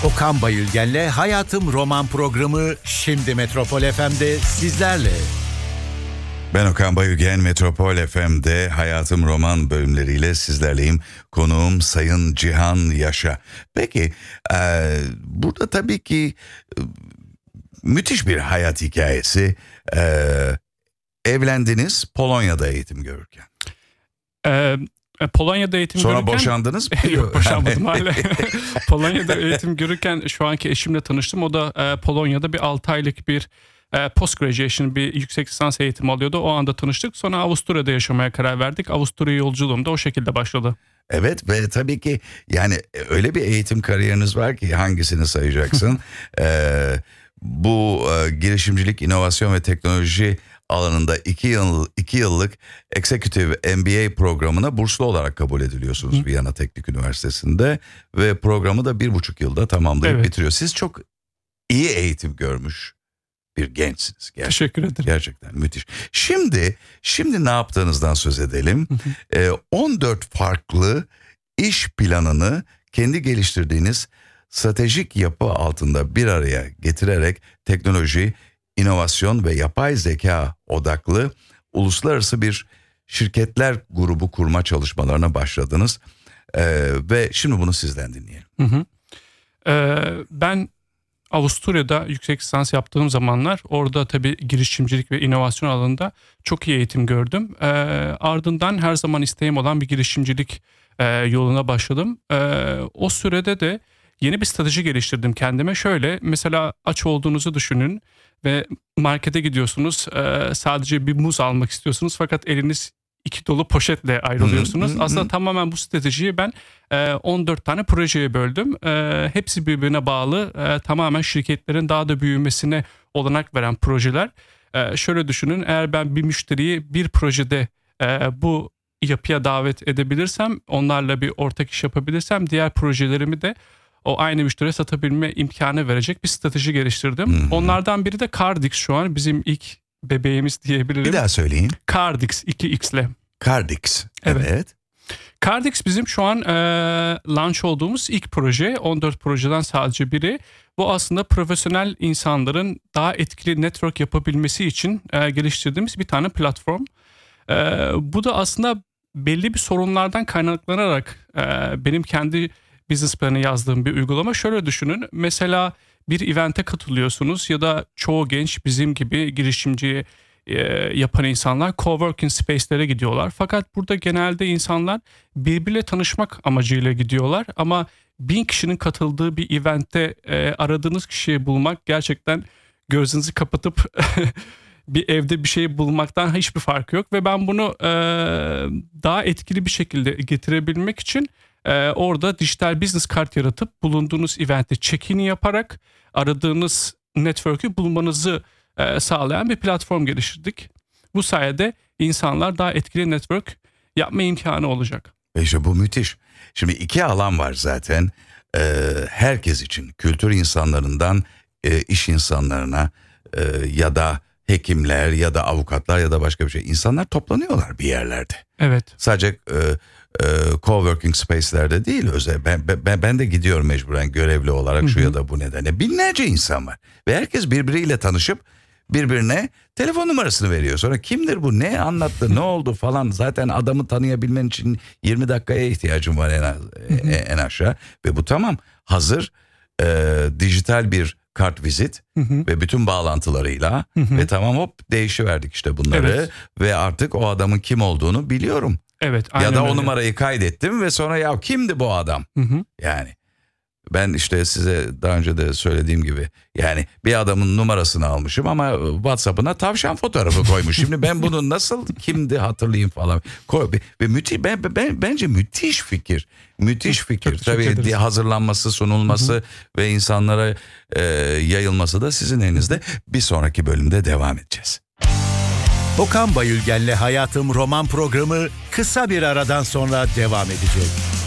Okan Bayülgen'le Hayatım Roman programı şimdi Metropol FM'de sizlerle. Ben Okan Bayülgen, Metropol FM'de Hayatım Roman bölümleriyle sizlerleyim. Konuğum Sayın Cihan Yaşa. Peki burada tabii ki müthiş bir hayat hikayesi. Evlendiniz Polonya'da eğitim görürken. Polonya'da eğitim Sonra görürken... boşandınız mı? Yok, boşanmadım hala. Polonya'da eğitim görürken şu anki eşimle tanıştım. O da Polonya'da bir 6 aylık bir post graduation, bir yüksek lisans eğitimi alıyordu. O anda tanıştık. Sonra Avusturya'da yaşamaya karar verdik. Avusturya yolculuğum da o şekilde başladı. Evet ve tabii ki yani öyle bir eğitim kariyeriniz var ki hangisini sayacaksın? Bu girişimcilik, inovasyon ve teknoloji alanında 2 yıllık Executive MBA programına burslu olarak kabul ediliyorsunuz Viyana Teknik Üniversitesi'nde ve programı da 1,5 yılda tamamlayıp bitiriyor. Siz çok iyi eğitim görmüş bir gençsiniz. Teşekkür ederim. Gerçekten müthiş. Şimdi ne yaptığınızdan söz edelim. 14 farklı iş planını kendi geliştirdiğiniz stratejik yapı altında bir araya getirerek teknoloji, inovasyon ve yapay zeka odaklı uluslararası bir şirketler grubu kurma çalışmalarına başladınız. Ve şimdi bunu sizden dinleyelim. Ben Avusturya'da yüksek lisans yaptığım zamanlar orada tabii girişimcilik ve inovasyon alanında çok iyi eğitim gördüm. Ardından her zaman isteğim olan bir girişimcilik yoluna başladım. O sürede de yeni bir strateji geliştirdim kendime. Şöyle, mesela aç olduğunuzu düşünün ve markete gidiyorsunuz, sadece bir muz almak istiyorsunuz fakat eliniz 2 dolu poşetle ayrılıyorsunuz. Aslında tamamen bu stratejiyi ben 14 tane projeye böldüm. Hepsi birbirine bağlı, tamamen şirketlerin daha da büyümesine olanak veren projeler. Şöyle düşünün, eğer ben bir müşteriyi bir projede bu yapıya davet edebilirsem, onlarla bir ortak iş yapabilirsem, diğer projelerimi de o aynı müşteriye satabilme imkanı verecek bir strateji geliştirdim. Onlardan biri de Cardix, şu an bizim ilk bebeğimiz diyebilirim. Bir daha söyleyin. Cardix, 2x'le. Cardix. Evet. Cardix bizim şu an launch olduğumuz ilk proje. 14 projeden sadece biri. Bu aslında profesyonel insanların daha etkili network yapabilmesi için geliştirdiğimiz bir tane platform. Bu da aslında belli bir sorunlardan kaynaklanarak benim kendi business planı yazdığım bir uygulama. Şöyle düşünün, mesela bir event'e katılıyorsunuz ya da çoğu genç bizim gibi girişimci yapan insanlar coworking space'lere gidiyorlar. Fakat burada genelde insanlar birbiriyle tanışmak amacıyla gidiyorlar ama 1000 kişinin katıldığı bir event'te aradığınız kişiyi bulmak gerçekten gözünüzü kapatıp bir evde bir şey bulmaktan hiçbir farkı yok ve ben bunu daha etkili bir şekilde getirebilmek için orada dijital business kart yaratıp bulunduğunuz event'te check-in yaparak aradığınız network'ü bulmanızı sağlayan bir platform geliştirdik. Bu sayede insanlar daha etkili network yapma imkanı olacak. İşte bu müthiş. Şimdi 2 alan var zaten. Herkes için, kültür insanlarından iş insanlarına ya da hekimler ya da avukatlar ya da başka bir şey. İnsanlar toplanıyorlar bir yerlerde. Evet. Sadece coworking space'lerde değil, ben de gidiyorum mecburen görevli olarak şu ya da bu nedenle. Binlerce insan var ve herkes birbiriyle tanışıp birbirine telefon numarasını veriyor. Sonra kimdir bu, ne anlattı, ne oldu falan. Zaten adamı tanıyabilmen için 20 dakikaya ihtiyacım var en aşağı. Ve bu tamam, hazır dijital bir kart vizit ve bütün bağlantılarıyla ve tamam, hop değişiverdik işte bunları. Evet. Ve artık o adamın kim olduğunu biliyorum. Evet, ya da o numarayı kaydettim ve sonra ya kimdi bu adam? Yani ben işte size daha önce de söylediğim gibi yani bir adamın numarasını almışım ama WhatsApp'ına tavşan fotoğrafı koymuş. Şimdi ben bunu nasıl kimdi hatırlayayım falan. Ve müthiş, bence müthiş fikir. Müthiş fikir. Tabii hazırlanması, sunulması ve insanlara yayılması da sizin elinizde. Bir sonraki bölümde devam edeceğiz. Okan Bayülgen'le Hayatım Roman programı kısa bir aradan sonra devam edecek.